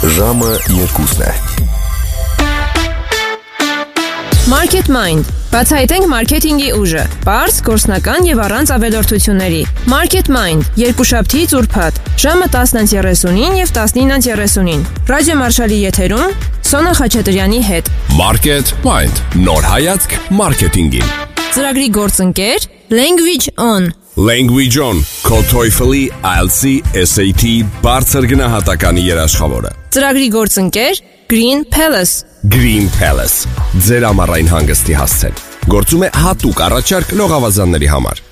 Ժամը 2-ն է։ Market Mind. Բացահայտենք մարքեթինգի ուժը։ Պարզ, գործնական եւ առանց ավելորդությունների։ Market Mind. Երկուշաբթի ուրբաթ, ժամը 10:30-ին եւ 19:30-ին։ Ռադիո Մարշալի եթերում Սոնա Խաչատրյանի հետ։ Market Mind. Նոր հայացք մարքեթինգին։ Ծրագրի գործընկեր Language On. Language On. Քո TOEFL-ի, IELTS-ի, SAT բարձր գնահատականի երաշխավորը։ Ծրագրի գործընկեր Green Palace. Green Palace. Ձեր ամառային հանգստի հասցեն։ Գործում է հատուկ առաջարկ լողավազանների համար։